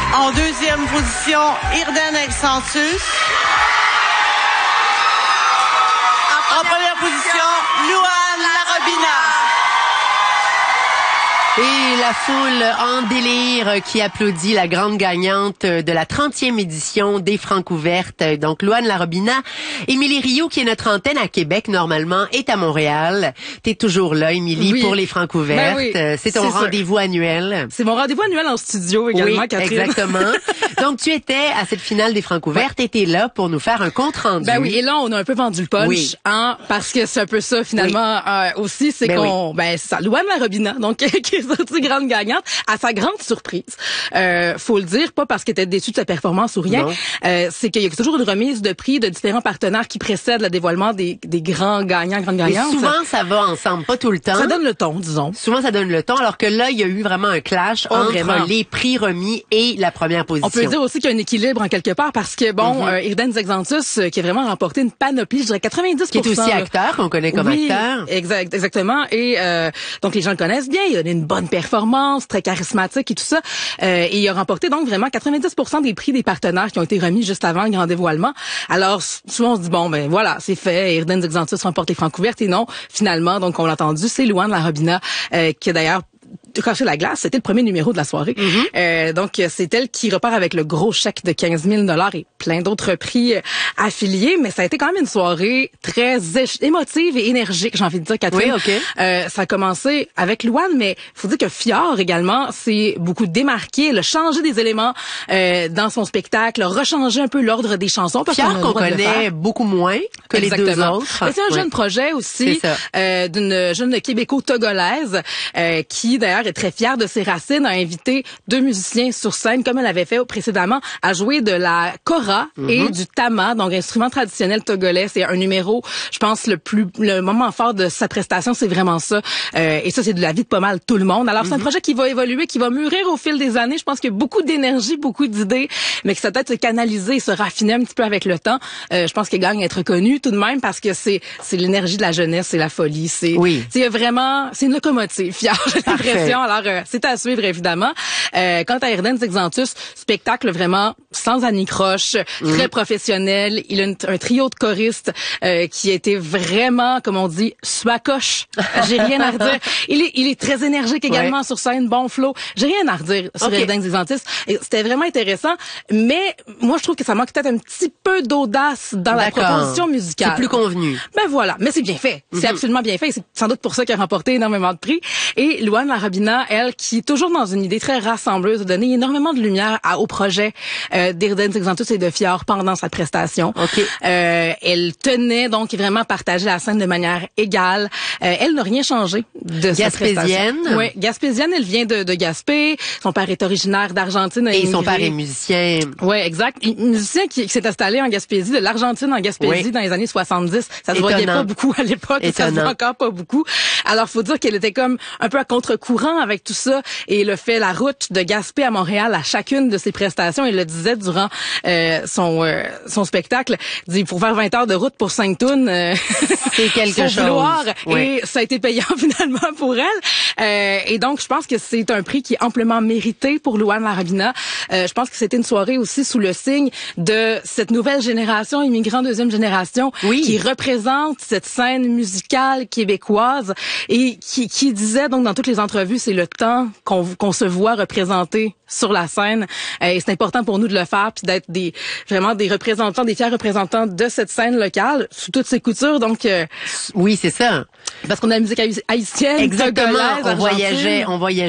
En deuxième position, Irden Exantus. En première position, Louane Larobina. Et la foule en délire qui applaudit la grande gagnante de la 30e édition des Francouvertes. Donc, Louane Larobina. Émilie Rioux, qui est notre antenne à Québec, normalement, est à Montréal. T'es toujours là, Émilie, oui. pour les Francouvertes. Ben oui, c'est ton rendez-vous annuel. C'est mon rendez-vous annuel en studio également, oui, Catherine. Exactement. Donc, tu étais à cette finale des Francouvertes et t'es là pour nous faire un compte-rendu. Ben oui, et là, on a un peu vendu le punch, parce que c'est un peu ça, finalement, aussi, c'est c'est ça, Louane Larobina, donc, qui est sortie grande gagnante, à sa grande surprise. Faut le dire, pas parce qu'elle était déçue de sa performance ou rien, c'est qu'il y a toujours une remise de prix de différents partenaires qui précèdent le dévoilement des grands gagnants, grandes gagnantes. Et souvent, ça va ensemble, pas tout le temps. Ça donne le ton, disons. Souvent, ça donne le ton, alors que là, il y a eu vraiment un clash entre les prix remis et la première position. On peut dire aussi qu'il y a un équilibre en quelque part parce que, Irden Exantus, qui a vraiment remporté une panoplie, je dirais 90%. Qui est aussi acteur, qu'on connaît comme acteur. Exactement. Et donc, les gens le connaissent bien. Il a une bonne performance, très charismatique et tout ça. Et il a remporté donc vraiment 90% des prix des partenaires qui ont été remis juste avant le grand dévoilement. Alors, souvent, on se dit, bon, ben voilà, c'est fait. Irden Exantus remporte les Francouvertes. Et non, finalement, donc on l'a entendu, c'est Louane Larobina, qui a d'ailleurs caché la glace. C'était le premier numéro de la soirée. Donc, c'est elle qui repart avec le gros chèque de 15 000 $ et plein d'autres prix affiliés. Mais ça a été quand même une soirée très émotive et énergique, j'ai envie de dire, Catherine. Oui, OK. Ça a commencé avec Louane, mais faut dire que Fior également s'est beaucoup démarqué. Elle a changé des éléments dans son spectacle, a rechangé un peu l'ordre des chansons. Fior qu'on connaît beaucoup moins que les deux autres. Mais c'est un jeune projet aussi d'une jeune québéco-togolaise qui, d'ailleurs, est très fière de ses racines, a invité 2 musiciens sur scène, comme elle avait fait précédemment, à jouer de la kora et du tama, donc instrument traditionnel togolais. C'est un numéro, je pense, le moment fort de sa prestation, c'est vraiment ça. Et ça, c'est de la vie de pas mal tout le monde. Alors, c'est un projet qui va évoluer, qui va mûrir au fil des années. Je pense qu'il y a beaucoup d'énergie, beaucoup d'idées, mais que ça peut être canalisé et se raffiner un petit peu avec le temps. Je pense qu'il gagne à être connu tout de même parce que c'est l'énergie de la jeunesse, c'est la folie. C'est vraiment, c'est une locomotive, Fior, j'ai l'impression. Alors, c'est à suivre, évidemment. Quant à Irden Exantus, spectacle vraiment sans anicroche, très professionnel. Il a un trio de choristes qui a été vraiment, comme on dit, swacoche. J'ai rien à redire. Il est très énergique également sur scène, bon flow. J'ai rien à redire sur Irden Exantus. C'était vraiment intéressant, mais moi, je trouve que ça manque peut-être un petit peu d'audace dans la proposition musicale. C'est plus convenu. Ben voilà, mais c'est bien fait. C'est absolument bien fait. C'est sans doute pour ça qu'il a remporté énormément de prix. Et Louane Larobina, elle, qui est toujours dans une idée très rassembleuse, a donné énormément de lumière au projet d'Irden Exantus et de Fior pendant sa prestation. Elle tenait donc vraiment à partager la scène de manière égale. Elle n'a rien changé de sa prestation. Oui, gaspésienne, elle vient de Gaspé. Son père est originaire d'Argentine. Et son père est musicien. Oui, exact. Musicien qui s'est installé en Gaspésie, de l'Argentine en Gaspésie dans les années 70. Ça se voyait pas beaucoup à l'époque. Ça se voit encore pas beaucoup. Alors, faut dire qu'elle était comme un peu à contre-courant avec tout ça et elle a fait la route de Gaspé à Montréal à chacune de ses prestations. Elle le disait durant son spectacle. Il dit, pour faire 20 heures de route pour 5 tunes, c'est quelque chose. Et ça a été payant finalement pour elle. Et donc, je pense que c'est un prix qui est amplement mérité pour Louane Larobina. Je pense que c'était une soirée aussi sous le signe de cette nouvelle génération, immigrant deuxième génération, qui représente cette scène musicale québécoise et qui disait donc dans toutes les entrevues, c'est le temps qu'on se voit représenter sur la scène. Et c'est important pour nous de le faire puis d'être vraiment des représentants, des fiers représentants de cette scène locale sous toutes ses coutures. Donc oui, c'est ça. Parce qu'on a la musique haïtienne, exactement. togolaise, On voyageait